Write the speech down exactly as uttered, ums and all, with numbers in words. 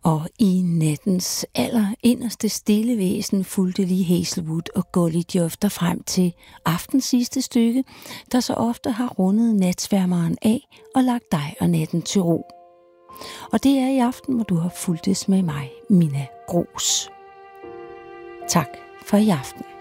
Og i nattens aller inderste stille væsen fulgte lige Hazelwood og Gully Jofter frem til aftens sidste stykke, der så ofte har rundet natsværmeren af og lagt dig og natten til ro. Og det er i aften, hvor du har fulgtes med mig, Minna Gros. Tak for i aften.